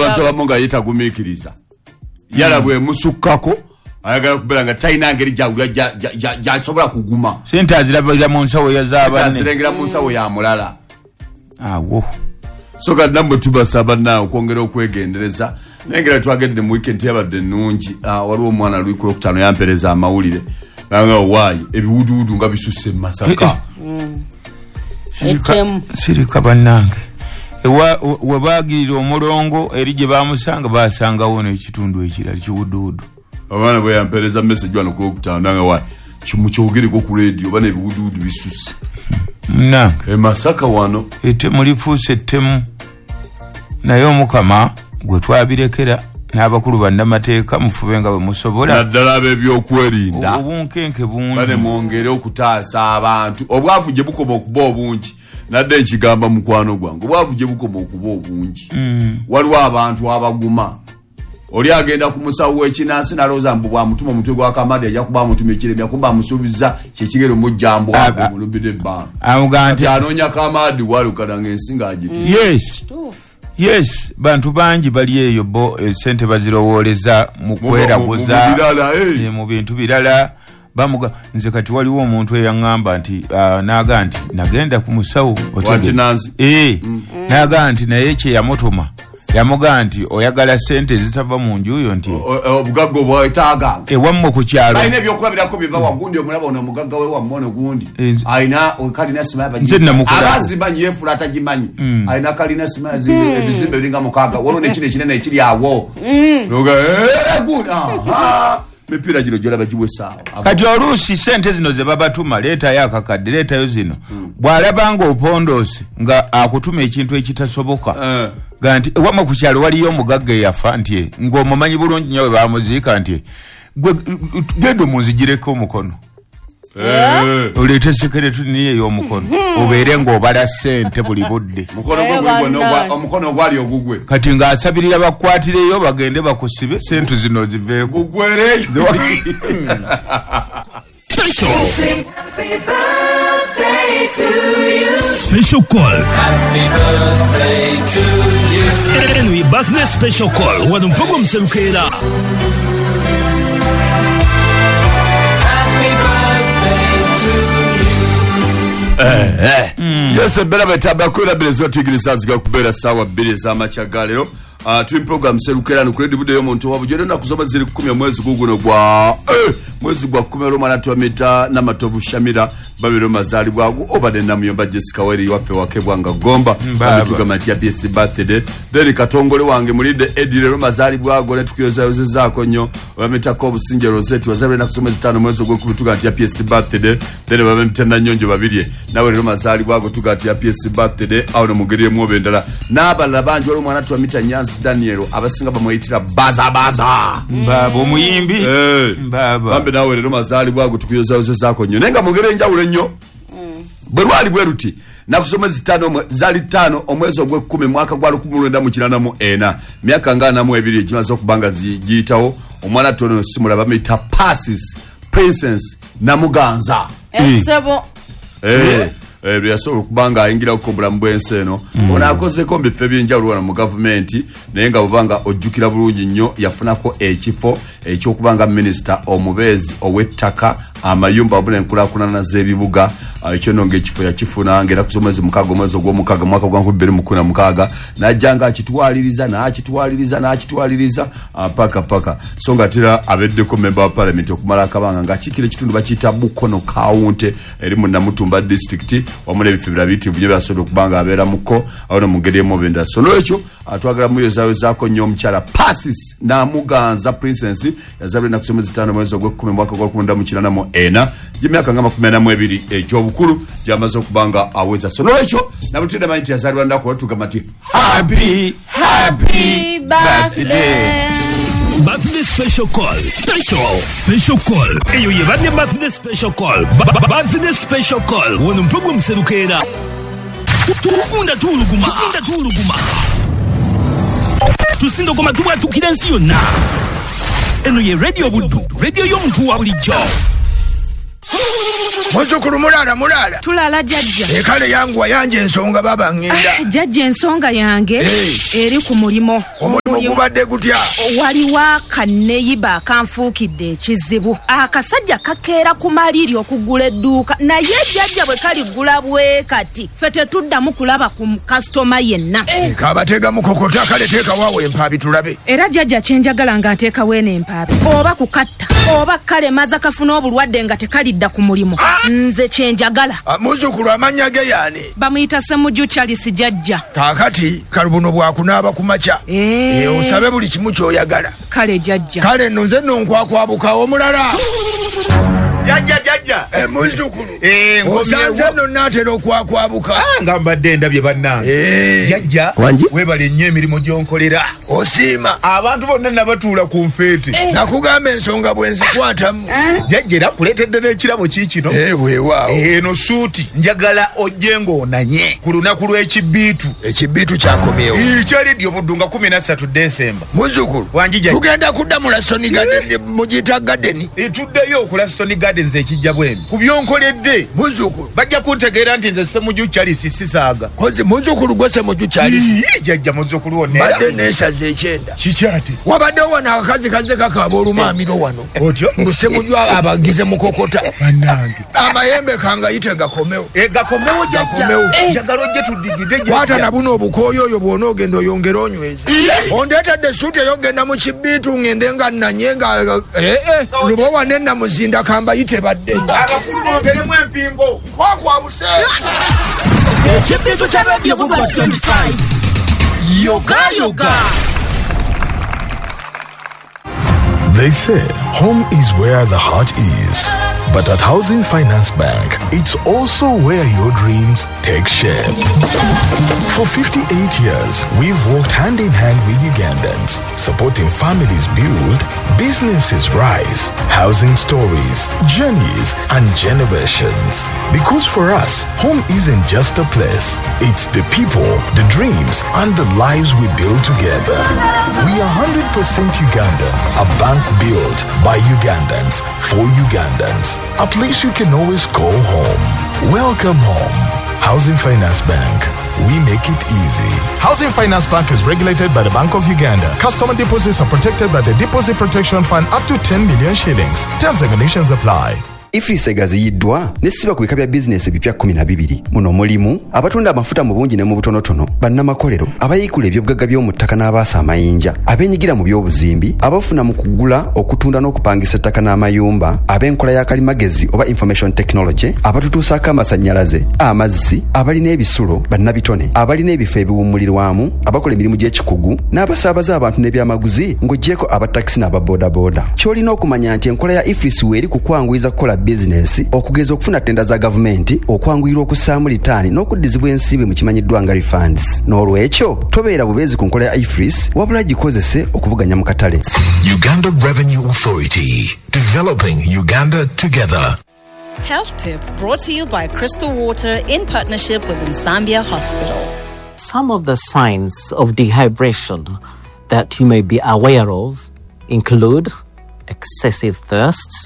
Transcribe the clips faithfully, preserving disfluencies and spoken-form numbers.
abantu abamunga yetagumikiriza yalabwe musukkako ayagala kubera taina ngeri jagula jasobola kuguma sente azirabira mu nsawo ya zaba ne sirengera mu nsawo ya mulala awo so kad namwe tubasaba nawo kwongera okwegendereza nengera twagedde mu weekend yabadde nungi waliwo omwana ali ku okutano yampereza amawulire nanga wayi ebiwuduwudu nga bisusse Masaka sirika sirika banange ewa wabagirira omulongo erije bamusanga basanga wona ekitundu ekirali kiwuduwudu abana bwe yampereza message wano ku okutano nanga wayi kimu kyogereko ku radio bana ebiwuduwudu bisusse nange e Masaka wano ete mulifuse temu naye omukama gwe twabirekera n'abakulu bannamateeka mufubenga bwe musobola naddala ab'ebyokwerinda obunkenke bungi bane mwongere okutaasa abantu obwavu gye bukoma okuba obungi nadde ekigamba mukwano gwange obwavu gye bukoma okuba obungi waliwo abantu abaguma oli agenda ku musawo w'ekinansi nalowooza mbu bwamutuma omutwe gwa kamadi ajja kuba amutuma ekiremya kumba amusuubiza kyekigero mujjambo wako mulubira ebbanga amuganti anoonya kamadi walukana ng'ensi ng'agiti yes yes bantu bangi bali eyo bo sente bazirowooleza mu kweraguza mu bintu birala bamuga nze kati waliwo omuntu eyaŋŋamba nti naaga nti nagenda ku musawo eh naaga nti naye kye yamutuma yamuga nti oyagala sente zitava mu njuyo nti obugagga bwetaaga ewamwe ku kyalo ayina ebyokulabirako bye bawa gundi omulaba ono omugagga we wammono gundi ayina kalina sima abazimanyi yefula atagimanyi ayina kalina sima ebizimbe biringa mukaaga waliwo nekino ekinene ekiri awo mipira gino gyolaba giwesaawo kati oluusi sente zino ze babatuma leetayo akakadde leetayo zino bw'alaba nga opondoosi nga akutuma ekintu ekitasoboka ganti wamwe ku kyalo waliyo omugagga eyafa nti ng'omumanyi bulungi nnyo we bamuziika nti genda omunzigireko omukono oleete sekereti niye ey'omukono obeere ng'obala sente buli budde omukono ogwali ogugwe kati ng'asabirira bakwatireyo bagende bakusibe sente zino ziveeko gugwereyo Special call. Happy birthday to you. And we birthday special call. Wano program selukera. Happy birthday to you. Eh eh. Yes, bera betaba kula belezo tigirisa zika kubera sawa bili za machagalero. Uh, twin program selukera nukuredi bude yomuntu wabujere na kusoma ziri kumi ya mwezi guguno gwa eh, mwezi gwa kumi roma na tuamita na matovu shamira babiro mazali bwagu obade na muyomba Jessica Weri wafe wakebwa nga gomba abituga matia P S birthday then katongole wange mulide edire roma mazali bwagu ne tukiyoza yoze zako nyo bamita ko businje rosette wazabe na kusoma zitano mwezi gwa kubituga matia P S birthday then bamemtenda nyonjo babirye nawe roma mazali bwagu tugatia P S birthday au no mugeriye mwobendala naba labanji wali mwana tuamita Nyanzi Daniel abasinga bamuyitira baza baza mbaba omuyimbi eh mbaba bambe nawe rero mazali bwago tukuyoza uze zako nyo nenga mugere njawule nnyo bwerwali bweruti nakusoma zitano zali tano omwezi ogwe kumi mwaka gwa lukumi lwenda mu kinana mu ena myaka ngana mu ebiri ekimaze okubanga zigiyitawo omwana tono simula bamita passes princess namuganza esebo eh eh byasobola kubanga ayingira okukombula mbwense eno ona akoze kombe febinja ruwana mu government nayenga bubanga ojjukira bulungi nnyo yafunako ekifo ekyokubanga minister omubezi owettaka amayumba abune nkula kunana z'ebibuga ekyo nonge ekifo yakifuna ngera kusomezi mukago mwezi ogwo mukaga mwaka gwa nkubiri mukuna mukaga najjanga akitwaliriza na akitwaliriza na akitwaliriza paka paka songa tira abeddeko member wa parliament okumala akabanga ngakikire kitundu bakita Bukono County eri mu Namutumba district wamule bifibira biti bunye byasodo kubanga abera muko awona mugere mu benda solo ekyo atwagala muyo zawe zako nnyo mchala passes na muganza princess yazabwe na kusomeza tano mwezi ogwe kumi mwaka gwa kumi mu kinana mu ena jimyaka ngama kumi na mwebiri ekyo bukulu jamazo kubanga aweza solo ekyo nabutida mayiti yazalwa ndako tugamati happy happy birthday birthday special call special special call eyo ye birthday birthday special call birthday special call wono program selukera tukunda tuluguma tukunda tuluguma tusindo koma tuba tukirensi yonna eno ye radio buddu radio yo mtu wa bulijjo Muzukulu mulala mulala. Tulala jajja. Ekale yangu wayanje ensonga baba ngenda. Ah, jajja ensonga yange hey. eri ku mulimo. Omulimo gubadde gutya? Waliwo kanneyiba akanfuukidde ekizibu. Akasajja kakeera ku maliri okugula edduuka naye jajja bwe kaligula bwe kati ffe tetuddamu kulaba ku kasitoma yenna. Hey. Kabatega mukokota kale teeka waawe empaabi tulabe. Era jajja kyenjagala nga nteeka weeno empaabi oba kukatta oba kale maza kafuna obulwadde nga tekalidda ku mulimu. Ah. Nze kyenjagala. Muzukulu amanya ge yaani? Bamuyita Ssemujju Charles jajja. Kaakati kalubuno bwakunaaba ku makya. Eh. E, osabe buli kimu ky'oyagala. Kale jajja. Kale nno nze nno nkwakwabuka omulala. Jajja jajja. Eh muzukulu. Eh osanze nno naatera okwakwabuka. Ah nga mbadde ndabye bannange. Eh. Jajja webale nnyo emirimu gy'onkolera. Osiima. Abantu bonna nabatuula ku nfeete. Eh. Nakugamba ensonga bwe nzikwatamu. Eh. Jajja era kuleetedde n'ekirabo kiikino. Eh weewaawo. Eno suuti njagala ojje ng'onanye ku lunaku lw'ekibbiitu. Ekibbiitu kyakomyewo. Kyalidde obuddu kumi na ssatu Desemba. Muzukulu. Wanjija. Tugenda kudda mu Laston Garden mugiyita Garden. Etuddeyo ku Laston Gardens ekijja bwemi. Ku byonkoledde. Muzukulu. Bajja kuntegeera nti nze Ssemujju Charles sisaaga. Kozi muzukulu gwe Ssemujju Charles. Jajja muzukulu wonna. Badde neesaze ekyenda. Kikyate. Wabaddewo wano akazi kaze kakaaba olumaamiro wano. Otyo. Ngu Ssemujju abagize mukokota. Bannange. Amayembe kangayite gakomewo. E gakomewo jajja. Njagala ojje tuddigide jajja. Kwata na buno obukooyo oyo bw'ona ogenda oyongera onyweza. Ondeetedde suuti ey'ogenda mu kibbiitu ngende nga nnanye nga eh eh lubo wane namuzinda kambayite badde. Abakulu bongeremu empingo. Kwakwabuse. Ekibbiitu kya Radio Buba twenty-five. Yoga yoga. They say home is where the heart is. But at Housing Finance Bank, it's also where your dreams take shape. For fifty-eight years, we've worked hand in hand with Ugandans, supporting families build, businesses rise, housing stories, journeys, and generations. Because for us, home isn't just a place. It's the people, the dreams, and the lives we build together. We are one hundred percent Ugandan, a bank built by Ugandans, for Ugandans. A place you can always call home. Welcome home. Housing Finance Bank. We make it easy. Housing Finance Bank is regulated by the Bank of Uganda. Customer deposits are protected by the Deposit Protection Fund up to ten million shillings. Terms and conditions apply. Ifrisa egaziyiddwa nesiba ku bika bya bizinesi ebipya kumi na bibiri. Muno mulimu abatunda amafuta mu bungi ne mu butonotono, bannamakolero, abayikula ebyobugagga by'omu ttaka n'abaasa amayinja, abenyigira mu by'obuzimbi, abafuna mu kugula, okutunda n'okupangisa ettaka n'amayumba, ab'enkola ya kalimagezi oba information technology, abatutuusaako amasannyalaze, amazzi, abalina ebisulo, bannabitone, abalina ebifo ebiwummulirwamu, abakola emirimu gy'ekikugu, n'abasaabaza abantu n'ebyamaguzi ng'oggyeko abatakisi n'ababoodaboda. Ky'olina okumanya nti enkola ya Ifrisi weeri kukwanguyiza kukola business, okugeza okufuna tenda za gavumenti, okwanguyirwa okussaamu litaani n'okuddizibwa ensibe mu kimanyiddwa nga refunds. N'olwekyo tobeera bubeezi ku nkola ya I F R I S wabula gikozese okuvuganya mu katale. Uganda Revenue Authority, developing Uganda together. Health tip brought to you by Crystal Water in partnership with Zambia Hospital. Some of the signs of dehydration that you may be aware of include excessive thirst,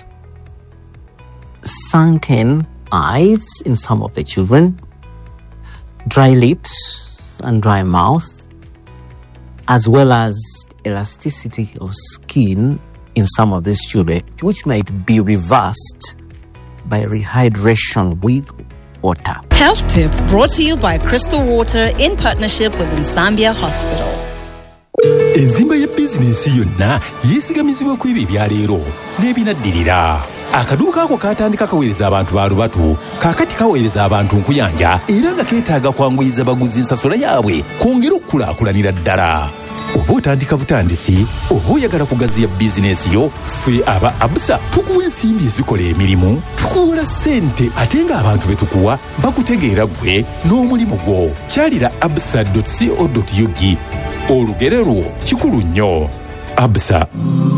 sunken eyes in some of the children, dry lips and dry mouth, as well as elasticity of skin in some of these children, which might be reversed by rehydration with water. Health tip brought to you by Crystal Water in partnership with Zambia Hospital. Enzimba ya bizinesi yonna yeesigamizibwa ku ebyo ebya leero n'ebinaddirira. Akaduuka ako katandika kaweereza abantu ba lubatu, kaakati kaweereza abantu nkuyanja era nga keetaaga kwanguyiza baguzi ensasula yaabwe kwongera okukulaakulanira ddala. Oba otandika butandisi, oba oyagala kugaziya bizinesi yo, ffe aba Absa tukuwa ensimbi ezikola emirimu, tukuwola ssente ate ng'abantu be tukuwa bakutegeera ggwe n'omulimu gwo. Kyalira absa dot co dot u g. Olugero lwo kikulu nnyo. Absa.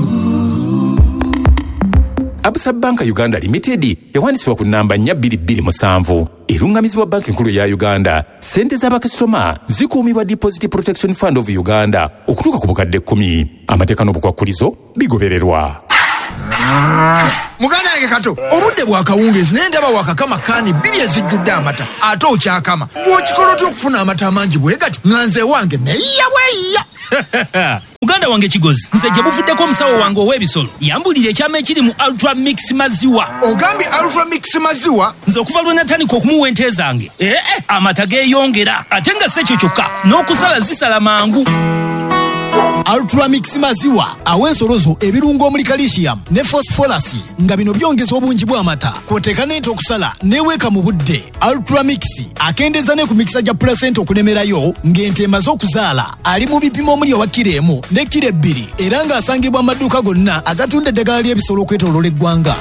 Absa Banka Uganda Limited yawandiisibwa ku nnamba nnya bbiri bbiri musanvu. Erungamizibwa banki nkulu ya Uganda. Sente z'abakasitoma zikuumibwa Deposit Protection Fund of Uganda okutuuka ku bukadde kkumi. Amateeka n'obukwakkulizo bigobererwa. muganda yange kato obudde bwakawungezi naye ndaba wakakama kaani bbiri ezijjudde amata ate okyakama bw'okikola otya okufuna amata amangi bwe gati nga nze wange neyiya bweyiya muganda wange kigozi nze gye buvuddeko omusawo wange ow'ebisolo yambulira ekyama ekiri mu ultra mix maziwa ogambye ultra mix maziwa nze okuva lwe natandika okumuwa ente zange ee amata geeyongera ate nga si ekyo kyokka n'okusala zisala mangu Ultramix maziwa aw'ensolo zo ebirungo omuli calcium ne phosphorus nga bino byongeza obungi bw'amata kw'oteeka n'ente okusala n'eweeka mu budde. Ultramix akendeeza ne ku mikisa gya placenta okulemerayo ng'ente emaze okuzaala ali mu bipimo omuli owa kiro emu ne kiro ebbiri era ng'asangibwa amaduuka gonna agatunda eddagala ly'ebisolo okwetooloola eggwanga.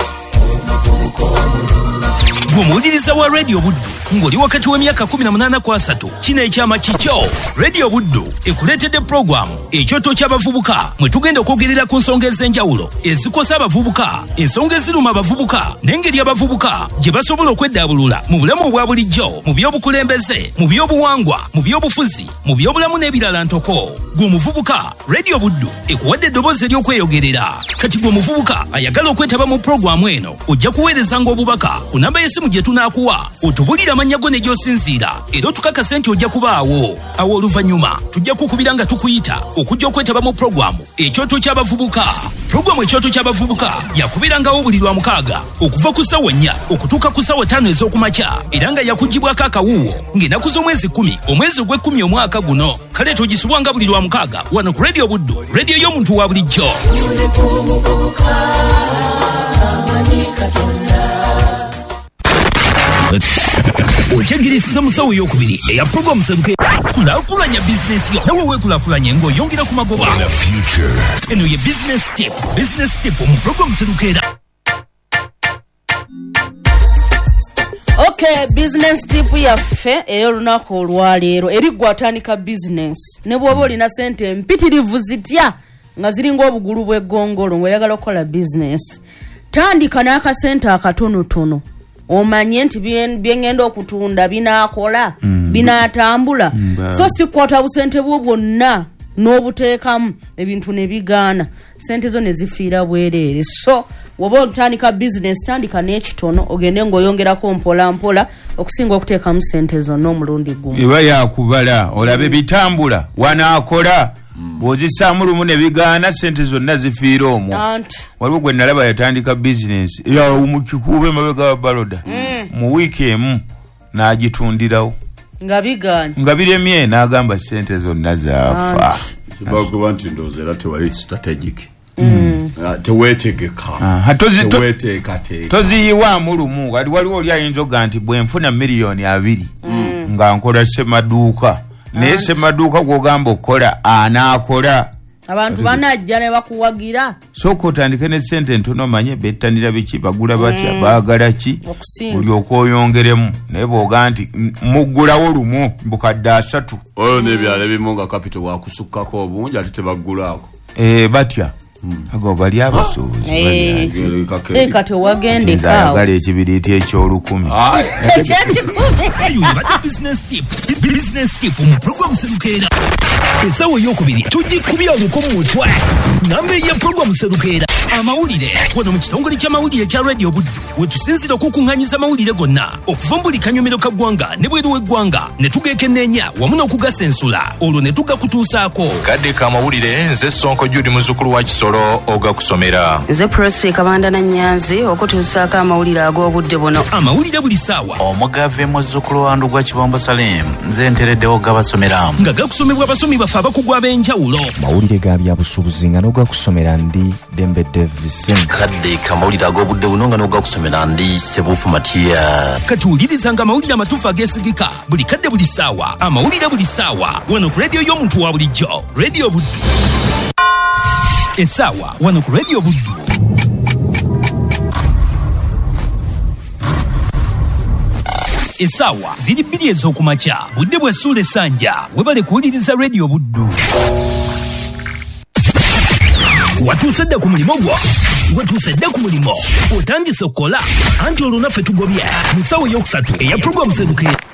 gwemuwuliriza wa radio buddu ng'oli wakati w'emyaka kumi na munaana ku asatu kino ekyama kikyo radio buddu ekuleetedde puroguramu ekyoto ky'abavubuka mwe tugenda okwogerera ku nsonga ez'enjawulo ezikosa abavubuka ensonga eziruma abavubuka n'engeri abavubuka gye basobola okweddaabulula mu bulamu obwa bulijjo mu by'obukulembeze mu by'obuwangwa mu by'obufuzi mu by'obulamu n'ebirala ntoko. Gw'omuvubuka radio buddu ekuwadde eddoboozi ery'okweyogerera kati gw'omuvubuka ayagala okwetaba mu puroguramu eno ojja kuweerezanga obubaka ku namba y'essimu gye tunaakuwa otubulira amannya go ne gy'osinziira era otukakase nti ojja kubaawo awo oluvannyuma tujja kukubira nga tukuyita okujja okwetaba mu puroguramu ekyoto ky'abavubuka. Puroguramu ekyoto ky'abavubuka yakubirangawo buli lwa mukaaga okuva ku ssaawa nnya okutuuka ku ssaawa ttaano ez'okumakya era nga yakugibwako akawuuwo ng'ennaku z'omwezi kkumi omwezi ogw'ekkumi omwaka guno kale togisubwanga buli lwa mukaaga wano ku radio buddu radio y'omuntu wa bulijjo. Okyegirisa musawo ey'okubiri eya puroguramu seruke kulaakulanya bizinesi yo nawe weekulakulanye ng'oyongera ku magoba. Eno ye business tip business tip mu puroguramu serukeera. Okay, business tip yaffe ey'olunaku olwaleero eri gwe atandika business ne bw'oba olina sente mpitirivu zitya nga ziringa obugulu bw'eggongolo ng'oyagala okukola business tandika n'akasente akatonotono omanye nti byengenda okutunda binaakola mm. binaatambula mm. so sikwata busente bwo bwonna n'obuteekamu ebintu ne bigaana sente zo ne zifiira bwereere. So woba otandika business tandika n'ekitono ogende ng'oyongerako mpola mpola okusinga okuteekamu sente zonna omulundi gumu. Eba yakubala olabe bitambula wanaakola bw'ozisaamu lumu ne bigaana sente zonna zifiira omwo. Waliwo gwe nalaba yatandika business ya mukikuube mabega wa baloda mm. mu wiiki emu n'agitundirawo nga bigaana nga biremye n'agamba sente zonna zaafa. Kibakuba nti ndowooza era tewali strategic mm. uh, teweetegeka uh, teweeteekateeka toziyiwaamu lumu kati waliwo oli ayinza oga nti bwe nfuna miliyoni abiri mm. nga nkola semaduuka naye semaduuka gw'ogamba okukola anaakola abantu banajja ne bakuwagira sooka otandike ne sente ntono omanye bettanira biki bagula batya mm. baagala ki buli okwoyongeremu naye bw'oga nti muggulawo lumu bukadde asatu oyo n'ebyalo ebimu nga kapito bwakusukkako obungi ate tebaggulaako eh batya ago bali abasuubuzi eh kati wagendekaawo ayagala ekibiriiti ekyolukumi business tip business tip mu puroguramu serukeera esawo ey'okubiri tugikubya oluko mu mutwe namba eya puroguramu serukeera amawulire wano mu kitongole ky'amawulire kya radio buddu wetusinzira okukuŋŋanyiza amawulire gonna okuva mu buli kanyomero ka ggwanga ne bweru w'eggwanga ne tugeekenneenya wamu n'okugasensula olwo ne tugakutuusaako kadde ka amawulire nze Sonko Judy muzzukulu wa Kisolo ogakusomera nze Presi Kabanda na Nyanzi okutuusaako amawulire ag'obudde buno amawulire buli ssaawa omugave muzzukulu wa Ndugwa Kibombo Salim nze ntereddewo gabasomera nga gakusomebwa abasomi baffe abakugwa ab'enjawulo mawulire ga byabusuubuzi nga n'ogakusomera ndi Dembe Davis kadde kamawulire ag'obudde buno nga n'ogakusomera ndi Sebufu Matiya kati wulirizanga amawulire amatuufu ageesigika buli kadde buli ssaawa amawulire buli ssaawa wano ku rediyo y'omuntu wa bulijjo rediyo buddu essaawa wano ku rediyo buddu. Essaawa ziri bbiri ez'okumakya budde bw'essuula essanja webale kuwuliriza rediyo buddu. Watuuse dda ku mulimo gwo watuuse dda ku mulimo otandise okukola anti olwo naffe tugobye mu ssaawa ey'okusatu eya puroguramu serukeera.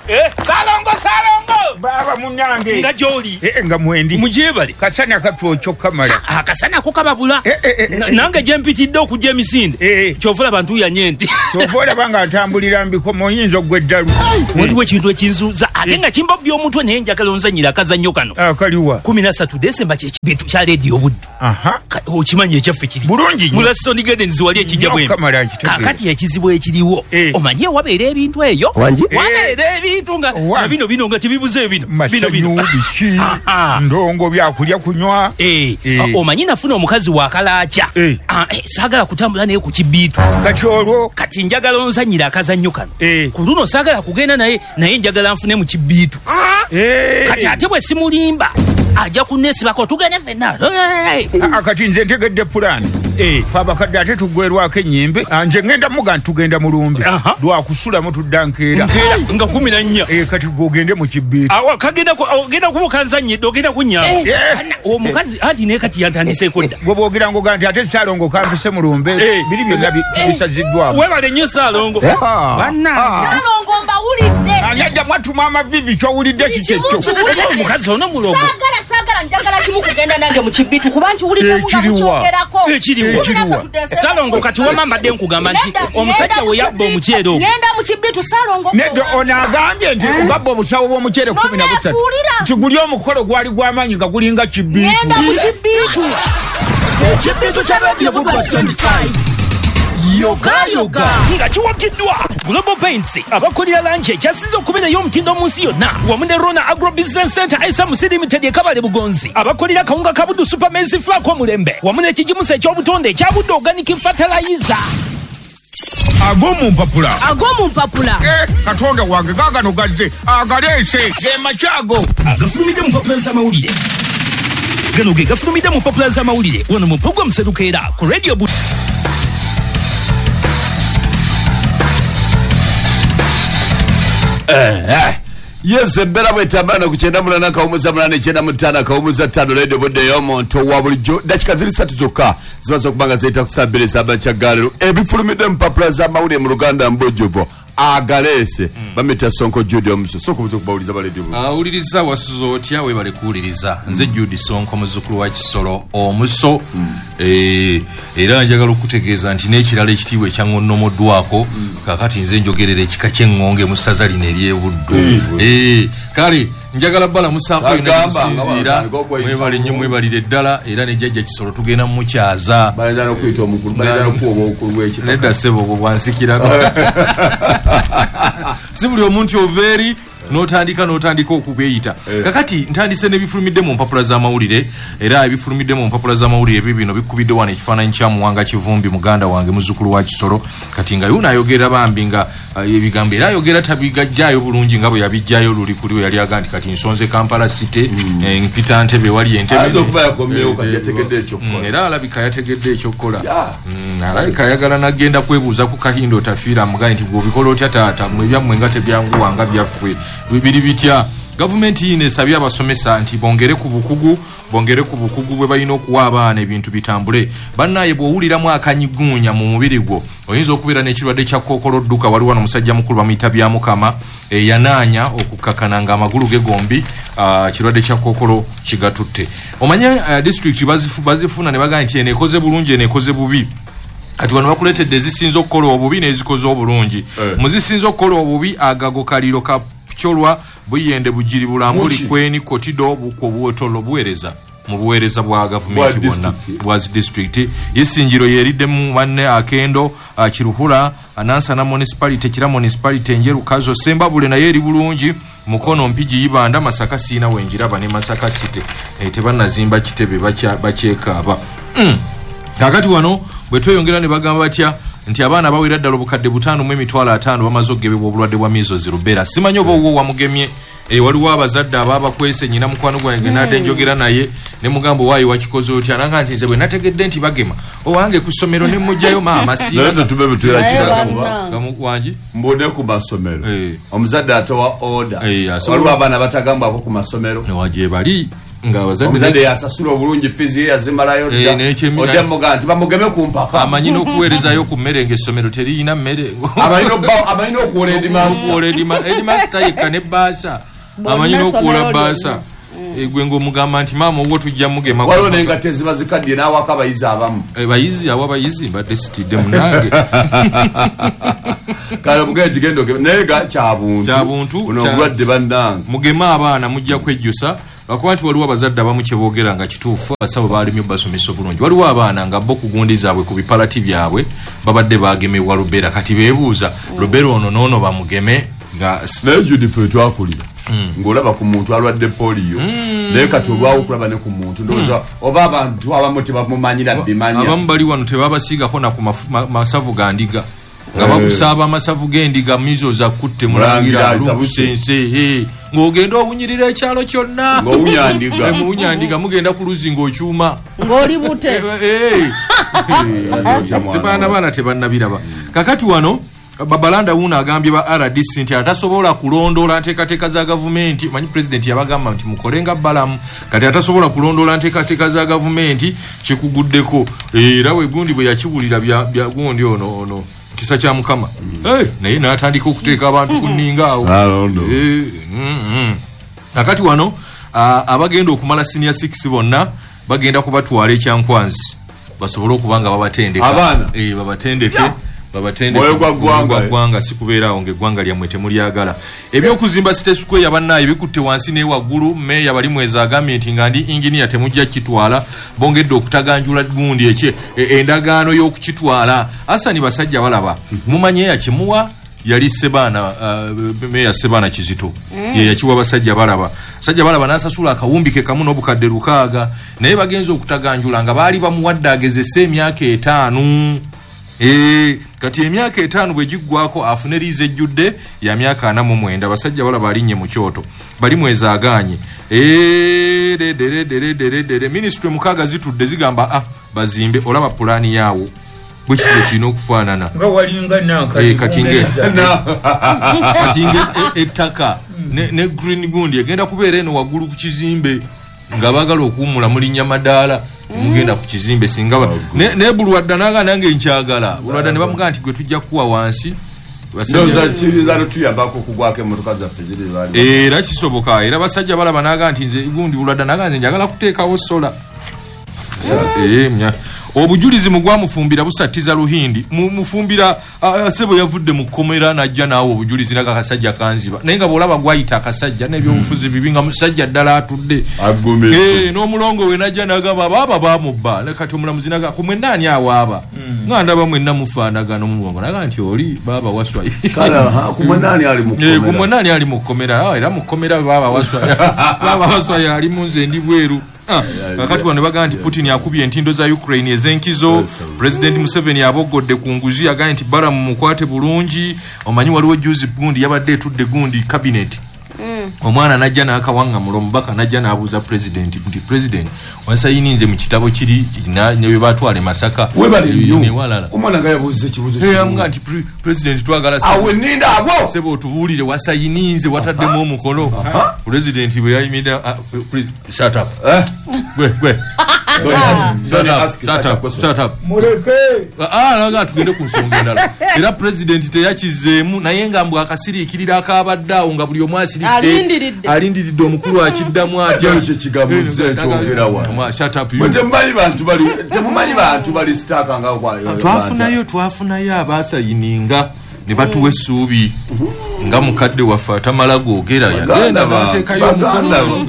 eh salongo salongo baba munyange nga joli eh nga mwendi mujebale kasana katwocho kamala ah kasana ko kababula eh, eh, eh, eh, nange jempitidde okujja emisinde eh kyovula bantu yanye nti kyovula banga atambulira mbiko moyinzo gweddalu waliwo ekintu ekinzuza ate nga kimba by'omutwe naye njagala onzanyira akazannyo kano akaliwa kumi na ssatu Desemba kyekibitu kya radio buddu aha okimanyi ekyaffe kiri bulungi Mulaston Gardens wali ekijja bwe kakati ekizibu ekiriwo omanyi wabeera ebintu eyo wabeera ebintu nga bino bino nga tibibuze bino bino bino ndongo byakulya kunywa eh omanyi nafuna omukazi wa kalaacha saagala kutambula naye ku kibitu kati olwo kati njagala onzanyira akazannyo kano ku luno saagala kugenda naye naye njagala nfune mu kibitu kati ate bwe simulimba ajja kuneesibako tugende ffenna akati nze ntegedde pulaani fe abakadde ate tuggwerwako ennyimbe nze ngenda muga ntugenda mulumbe lwakusulamu tudda nkeera nga kumi na nnya kati gogende mu kibiitu ogenda kuba okanzanyidde ogenda kunyamba omukazi anti naye kati yantandiseeko dda gwe boogera ngoga nti ate Saalongo kampise mulumbe biri byonna bisaziddwamu webale nnyo Saalongo Saalongo mbawulidde ani adda mwatuma amavivi kyowulidde kikyekyo omukazi ono mulongo saagala saagala njagala kimu kugenda nange mu kibiitu kuba nti wuliddemu nga mukyogerako ekiriwo Saalongo kati wama mbadde nkugamba nti omusajja we yabba omuceere ogwo ngenda mu kibiitu Saalongo nedda ono agambye nti babba obusawo bw'omuceere kumi na busatu nti guli omukolo gwali gw'amaanyi nga gulinga kibiitu ngenda mu kibiitu ekibiitu kya radio Buddu twenty-five yoga yoga nga kiwagiddwa Global Paints abakolera lanche ekyasinze okubeerayo omutindo mu nsi yonna wamu ne Rona Agro Business Center Isamusi Limited ekabale Bugonzi abakolera kawunga kabuddu Supermaize Flour Omulembe wamu n'ekigimusa eky'obutonde ekyabuddu Organic Fertilizer ag'omu mpapula ag'omu mpapula katonda wange gaagano gazze agaleese ge makyago agafulumidde mu mpapula z'amawulire gano ge gafulumidde mu mpapula z'amawulire wano mu mpogwa muserukeera ku radio Buddu Eh, eh. Yes, mbera bwetambana ku kyenda mulana kawumuza mulana kyenda mutana kawumuza ttano radio Buddu y'omuntu wa bulijjo dakika ziri ssatu zokka zimaze okubanga ziyita kusabire saba kyagalero ebifulumidde mu mpapula z'amawulire mu Luganda mbujjuvu agalese mm. bameta Sonko Judy omuso soko buzo kubawuliza baledio awuliriza uh, wasuzo otya we bale kuwuliriza mm. nze Judy Sonko muzukulu wa Kisoro omuso mm. eh era njagala okutegeeza nti n'ekirala ekitiibwa ekyangonnomoddwako mm. kakati nze njogerera ekika ky'engonge mu ssaza lino ery'Ebuddu mm. eh kale njagala bala musako ina kusinzira mwebale nnyo mwebalire ddala era ne jjajja Kisoro tugenda mu mukyaza bayinza n'okuyita omukulu bayinza n'okuwa obukulu bw'ekika nedda ssebo obwo bwansikirako si buli omuntu overi notandika notandika okubeyita eh. kakati ntandise nebifulumidde mu mpapula z'amawulire era ebifulumidde mu mpapula z'amawulire bibino bikubidde wano ekifaananyi kya Muwanga Kivumbi muganda wange muzukulu wa Kisoro kati nga yuna ayogera bambi nga uh, ebigambo era ayogera tabigajjayo bulungi nga bwe yabijjayo luli kuli we yali aganti kati nsonze Kampala City mm. eh, mpita Ntebe wali Entebbe mm, era alabika yategedde ekyokukola mm, alabika ayagala nagenda kwebuuza ku kahindo tafiira mugaye nti bw'obikola otya taata mwebyammwe nga tebyanguwanga byaffe bibiri bitya government yine sabya abasomesa nti bongere ku bukugu bongere ku bukugu bwe balina okuwa abaana ebintu bitambule bannaye bw'owuliramu akanyigunya mu mubiri gwo oyinza okubeera n'ekirwadde kya kookolo dduka wali wano musajja mukulu bamuyita bya Mukama e, yanaanya okukakana nga amagulu ge gombi uh, kirwadde kya kookolo kigatutte omanye uh, district bazifu, bazifuna ne bagamba nti eneekoze bulungi eneekoze bubi ati wano bakuleetedde ezisinza okukola obubi n'ezikoze obulungi eh. muzisinza okukola obubi agago kaliro ka cholwa buyende bujiri bulambuli kweni kotido buko buwetolo buwereza mu buwereza bwa government bonna bwazi district yisinjiro yeridde mu banne akendo uh, kiruhula anansa na municipality kira municipality enjeru kazo semba bule na yeri bulungi mukono mpiji yibanda Masaka sina wenjira bane Masaka City e, tebanna zimba kitebe bacha bacheka aba mm. kakati wano bwetweyongera ne bagamba batya nti abaana bawera ddala obukadde butaano mu emitwalo ataano bamaze okugebebwa obulwadde bwa measles rubella simanyi oba owo wamugemye e, waliwo abazadde ababakwese nyina mukwano gwange mm. nadde njogera naye ne mugambo waayo wakikoze otya nanga nti nze bwe nategedde nti bagema owange ku ssomero ne mujjayo maama siwangi mbone ku masomero omuzadde atowa order waliwo abaana batagambwako ku masomero newaje bali ngabazadde yasasula obulungi fizi yazimalayo odde muganti bamugeme ku mpaka amanyi n'okuweerezayo ku mmere ng'essomero teriyina mmere amanyi n'okuwola edimasta yekka ne baasa amanyi n'okuwola baasa gwe ng'omugamba nti maama obwo tujja mugema waliwo n'engatte eziba zikaddiye n'awaka abayizi abamu bayizi awo abayizi mbadde sitidde munange kale mugende tigenda naye ga kyabuntu kyabuntu buno obulwadde bannange mugeme abaana mujja kwejjusa lwakuba nti waliwo abazadde abamu kye boogera nga kituufu abasawo baalemye obasomesa obulungi waliwo abaana nga bo ku gundi zaabwe ku bipalati byabwe babadde baagemebwa lubeera kati beebuuza lubeera ono noono bamugeme nga naye judife twakulira ng'olaba ku muntu alwadde poliyo naye kati olwawo okulaba ne ku muntu ndowooza oba abantu abamu tebamumanyira bimanya abamu bali wano tebabasiigako na ku masavu ga ndiga nga bakusaaba amasavu g'endiga mizo za kutte mulangira lubusense ng'ogenda owunyirira ekyalo kyonna ng'owunyandiga mugenda ku luzi ng'okyuma ng'oli bute tebaana baana tebannabiraba kakati wano Babalanda wuno agambye ba R D C nti atasobola kulondoola nteekateeka za gavumenti manyi pulezidenti yabagamba nti mukolenga balamu kati atasobola kulondoola nteekateeka za gavumenti kikuguddeko era we gundi bwe yakiwulira bya gundi ono ono kisa kya mukama naye n'atandika okuteeka abantu ku nninga awo nakati wano abagenda okumala senior six bonna bagenda kubatwala ekyankwanzi basobole okuba nga babatendeka babatendeke babatende gwanga sikubeerawo ng'eggwanga lyammwe temulyagala ebyokuzimba City Square bannaye bikutte wansi ne waggulu meeya bali mwezi agambye nti nga ndi inginiya temujja kitwala bongedde okutaganjula gundi ekye endagaano y'okukitwala Asani basajja balaba mumanye yakimuwa yali Sebaana meeya Sebaana Kizito ye yakiwa basajja balaba basajja balaba n'asasula akawumbike kamu n'obukadde lukaaga naye bagenze okutaganjula nga baali bamuwadde agezesa emyaka etaano Eh kati emyaka etaano bwe giggwako afune lize ejjudde ya myaka ana mu mwenda basajja balaba alinnye mu kyoto bali mwezi aganye eh de de de de de de ministry mukaaga zitudde zigamba ah bazimbe olaba pulani yaawo bwe kiri kino okufaanana nga walinga naka eh katinge katinge ettaka ne ne green gundi egenda kubeera eno waggulu ku kizimbe nga bagala okuwumula mulinnya madaala mugenda ku kizimbe singa ne ne bulwadda naga nange nkyagala bulwadda ne bamuga nti gwe tujja kuwa wansi basajja kizalo tuyambako kugwako emotoka zaffe ziri bali era kisoboka era basajja balaba naga nti nze gundi bulwadda naga nze njagala kuteekawo sola eh mnya obujulizi mugwamufumbira busattiza Luhindi mufumbira sebo yavudde mu komera najja naawo obujulizi naga kasajja kanziba naye nga bolaba gwayita akasajja n'ebyobufuzi bibinga musajja ddala atudde eh n'omulongo we najja nagamba baba bamubba ne kati omulamuzi naga kumwe nani awaaba nganda bamwe namufaanaga n'omulongo naga nti oli baba waswa kala kumwe nani ali mu komera eh kumwe nani ali mu komera era mu komera baba waswa baba waswa yali munze ndi bweru kakati wano baga nti Putin yakubye entindo za Ukraine ezenkizo President Museveni aboggodde ku nguzi aga nti baramu mukwate bulungi omanyi waliwo juzi gundi yabadde tudde gundi cabinet omwana najja n'akawanga mulomo baka najja n'abuuza president nti president wansayininze mu kitabo kiri ne batwale Masaka ne walala omwana nga yabuuza ekibuuzo eh amuga nti president twagala awe ninda ago sebo tubuulire wasayininze wataddemu omukono president bwe yayimira shut up gwe gwe shut up muleke ah naga tugende ku nsonga endala era president teyakizeemu naye nga mbwa akasiriikirira akabaddawo nga buli omwasiri alindiridde omukulu akiddamu atya ekyo kigambo kyongera wa shut up you temumanyi bantu bali temumanyi bantu bali staka nga kwayo twafunayo twafunayo abasayininga ne batuwa essuubi nga mukadde waffe atamala googera yagenda bateekayo omukono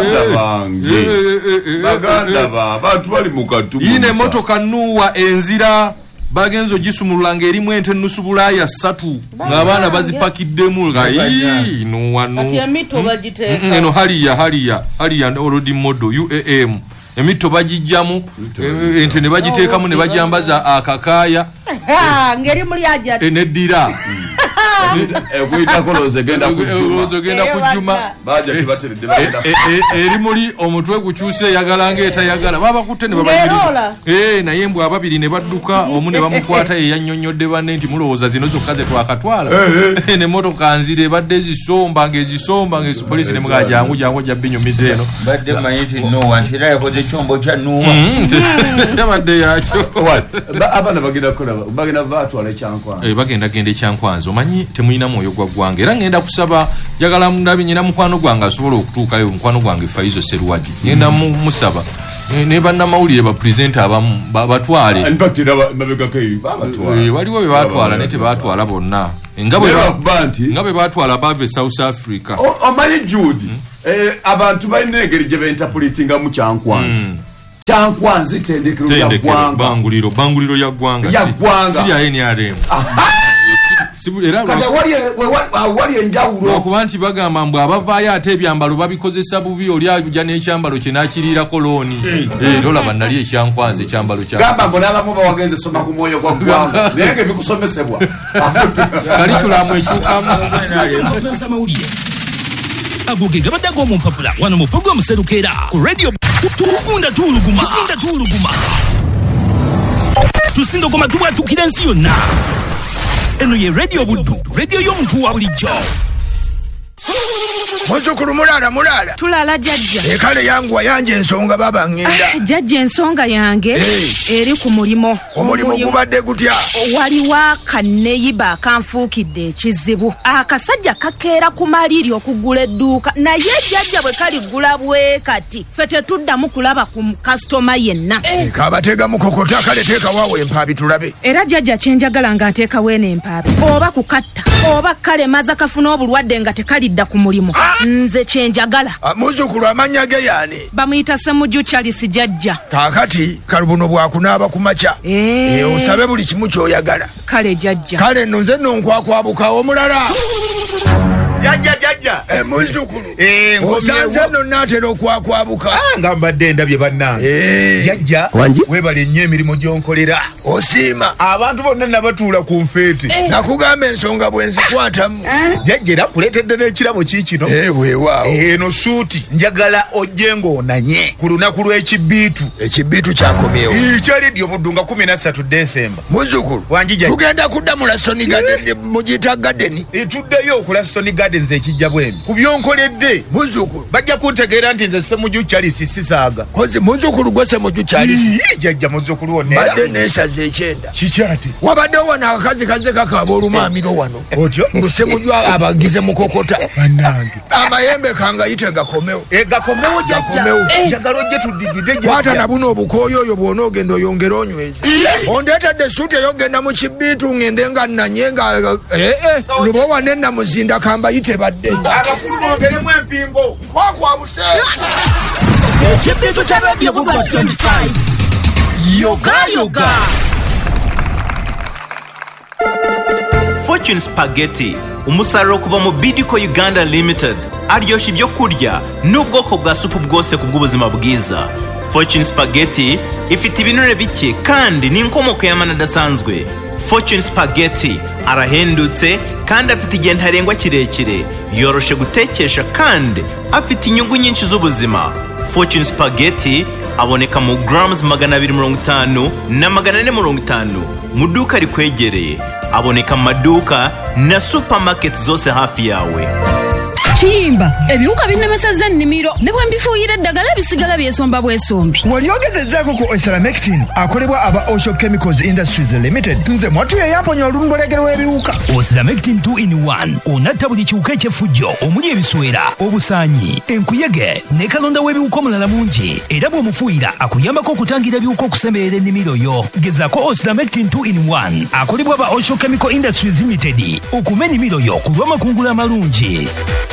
bantu bali mukatu yine emotoka nuwa enzira bagenzo gisumulula ng'erimu ente nusu bulaaya ssatu ng'abaana bazipakiddemu gayi nuwanu eno haliya haliya haliya olodi modo U A M emito bagijjamu ente ne bagiteekamu ne bajambaza akakaaya ngeri muli ajja eneddira Kuita koloze genda kujuma. Genda kujuma. Baja tibateredde bagenda. Eri muli omutwe gukyuse yagala ngeta yagala. Baba kutte ne babagiriza. Eh naye mbwa ababiri ne badduka omu ne bamukwata ye yannyonnyodde banne nti mulowooza zino zokka ze twakatwala. Ne motoka nzire badde zisomba ngezisomba ngezi poliisi ne mga jangu jangu jabbi nyumize eno. Badde mayiti no antira yakoze kyombo kya nuwa. Badde yakyo. Abana bagenda kola bagenda batwala ekyankwanza. Eh bagenda genda ekyankwanza. Omanyi temuyina mwoyo gwa ggwanga. Era ngenda kusaba jagala ndabi nyina mukwano gwange asobola okutuukayo mukwano gwange Faizo Serwadi. Ngenda musaba. Ne banna mawulire ba presenter abamu batwale. In fact mabega kai babatwala. Eh waliwo be batwala ne tebatwala bonna. Ngabe banti ngabe batwala bave South Africa. Omanyi Judy eh abantu bayine engeri gye beinterpretinga mu kyankwanza. Kyankwanza itendekero ya gwanga. Banguliro banguliro ya gwanga. Si ya N R M. Sibu era kale wali wali enjawulo okubanti bagamba mbwa abavaayo ate ebyambalo babikozesa bubi oli ajja n'ekyambalo kye nakiriira koloni eh lola bannali ekyankwanza ekyambalo kya gamba mbona abamu bawagenze soma ku mwoyo gwa gwanga nenge bikusomesebwa kali tulamu ekyukamu agoge gabadde ag'omumpapula wano mu pulogulaamu Serukera ku radio tugunda tuuluguma tugunda tuuluguma tusindogoma tubwatukira ensi yonna. Eno ye radio buddu, radio y'omuntu wa bulijjo. Muzukulu mulala mulala. Tulala jajja. Ekale yangu wayanje ensonga baba ngenda. Ah, jajja ensonga yange hey. Eri ku mulimo. Omulimo gubadde gutya. Waliwo akaneyiba akanfuukidde ekizibu. Akasajja kakeera ku maliri okugula edduuka naye jajja bwe kaligula bwe kati ffe tetuddamu kulaba ku customer yenna. Hey. Kabatega mukokota kale teeka waawe empaabi tulabe. Era jajja kyenjagala nga nteeka weene empaabi oba kukatta oba kale maza kafuna obulwadde nga tekalidda ku mulimo. Nze kyenjagala. Muzukulu amanya ge yani. Bamuyita Ssemujju Charles jajja. Kaakati kalubuno bwakunaaba ku makya. Eh e, osabe buli kimu ky'oyagala. Kale jajja. Kale nno nze nno nkwakwabuka omulala. Jajja jajja. Eh muzukulu. Eh osanze nno naatera okwakwabuka. Ah nga mbadde ndabye bannange. Eh jajja webale nnyo emirimu gy'onkolera. Osiima. Abantu bonna nabatuula ku nfeete. Eh. Nakugamba ensonga bwe nzikwatamu. Eh. Jajja era kuleetedde n'ekirabo kiikino. Eh weewaawo. Eno suuti njagala ojje ng'onanye ku lunaku lw'ekibbiitu. Ekibbiitu kyakomyewo. Kyaliddi obuddu nga kumi na ssatu Desemba. Muzukulu. Wanjija. Tugenda kudda mu Laston Garden mugiyita Garden. Etuddeyo ku Laston Gardens ekijja bwembi. Ku byonkoledde. Muzukulu. Bajja kuntegeera nti nze Ssemujju Charles sisaaga. Kozi muzukulu gwe Ssemujju Charles. Jajja muzukulu wonna. Badde neesaze ekyenda. Kikyate. Wabaddewo wano akazi kaze kakaaba olumaamiro wano. Otyo. Ssemujju abagize mukokota. Bannange. Amayembe kangayite gakomewo. E gakomewo jajja. Njagala ojje tuddigide jajja. Kwata na buno obukooyo oyo bw'ona ogenda oyongera onyweza. Ondeetedde suuti ey'ogenda mu kibbiitu ngende nga nnanye nga eh eh lubowa ne namuzinda kambayite badde. Abakulu bongeremu empingo. Nkwakwabuze. Ekibbiitu kya radio Buddu twenty-five. Yoga yoga. Fortune Spaghetti, umusaruro kuva mu Bidco Uganda Limited, aryoshya ibyo kurya n'ubwoko bwa supu bwose ku bw'ubuzima bwiza. Fortune Spaghetti ifite ibinure bike kandi ni inkomoko y'amana adasanzwe. Fortune Spaghetti arahendutse kandi afite igihe ntarengwa kirekire, yoroshe gutekesha kandi afite inyungu nyinshi z'ubuzima. Fortune Spaghetti aboneka mu grams magana abiri mirongo itanu na magana ane mirongo itanu mu duka rikwegereye. Aboneka mu maduka na supermarket zose hafi yawe. Kiyimba ebiwuka binnemesezza ennimiro ne bwe mbifuuyira eddagala bisigala byesomba bwesombi. Wali ogezezzaako ku Osalamectin akolebwa aba Osho Chemicals Industries Limited. Nze mwatu yeyamponya olumbolegero w'ebiwuka. Osalamectin two in one onatta buli kiwuka eky'effujjo omuli ebiswera, obusaanyi, enkuyege ne kalonda w'ebiwuka omulala mungi. Era bw'omufuuyira akuyambako okutangira ebiwuka okusemberera ennimiro yo. Gezaako Osalamectin two in one akolebwa aba Osho Chemical Industries Limited okumenya ennimiro yo ku lw'amakungula amalungi.